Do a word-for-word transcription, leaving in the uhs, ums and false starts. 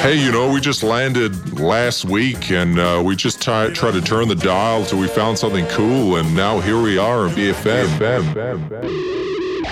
Hey, you know, we just landed last week and uh, we just t- tried to turn the dial till we found something cool, and now here we are in B F M.